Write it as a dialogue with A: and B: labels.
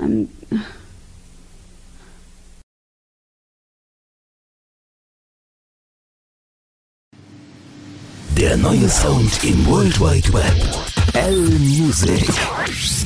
A: Der neue Sound im World Wide Web. L-Music.